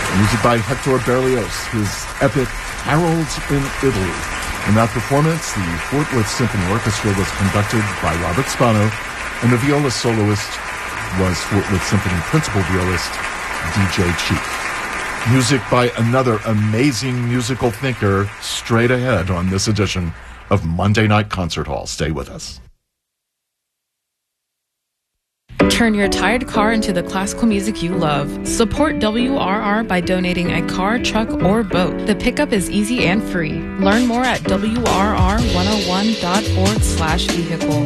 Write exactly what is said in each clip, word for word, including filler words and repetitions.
Music by Hector Berlioz, his epic Harold in Italy. In that performance, the Fort Worth Symphony Orchestra was conducted by Robert Spano, and the viola soloist was Fort Worth Symphony principal violist D J Chief. Music by another amazing musical thinker straight ahead on this edition of Monday Night Concert Hall. Stay with us. Turn your tired car into the classical music you love. Support W R R by donating a car, truck, or boat. The pickup is easy and free. Learn more at W R R one oh one dot org slash vehicle.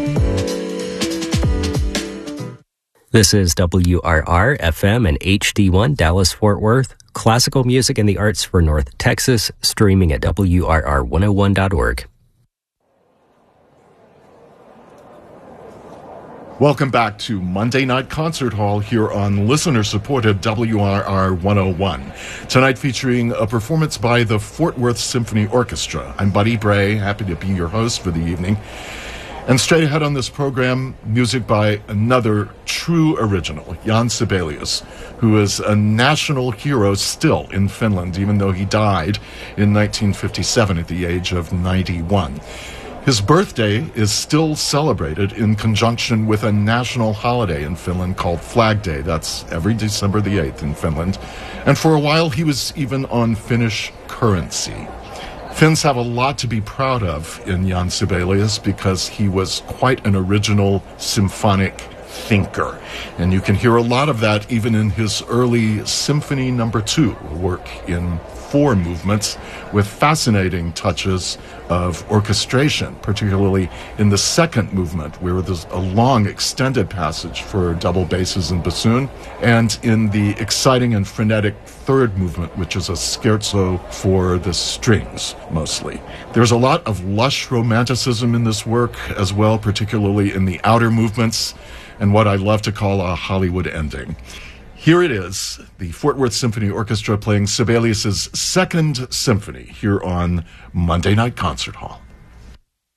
This is W R R F M and H D one Dallas-Fort Worth. Classical music and the arts for North Texas, streaming at W R R one oh one dot org. Welcome back to Monday Night Concert Hall here on listener-supported W R R one oh one. Tonight featuring a performance by the Fort Worth Symphony Orchestra. I'm Buddy Bray, happy to be your host for the evening. And straight ahead on this program, music by another true original, Jan Sibelius, who is a national hero still in Finland, even though he died in nineteen fifty-seven at the age of ninety-one. His birthday is still celebrated in conjunction with a national holiday in Finland called Flag Day. That's every December the eighth in Finland. And for a while, he was even on Finnish currency. Finns have a lot to be proud of in Jan Sibelius because he was quite an original symphonic thinker. And you can hear a lot of that even in his early Symphony Number Two, a work in four movements with fascinating touches of orchestration, particularly in the second movement where there's a long extended passage for double basses and bassoon, and in the exciting and frenetic third movement, which is a scherzo for the strings mostly. There's a lot of lush romanticism in this work as well, particularly in the outer movements, and what I love to call a Hollywood ending. Here it is, the Fort Worth Symphony Orchestra playing Sibelius's Second Symphony here on Monday Night Concert Hall.